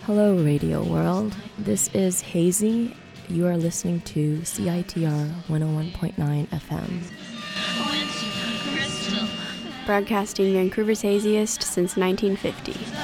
Hello, Radio World. This is Hazy. You are listening to CITR 101.9 FM. Broadcasting Vancouver's haziest since 1950.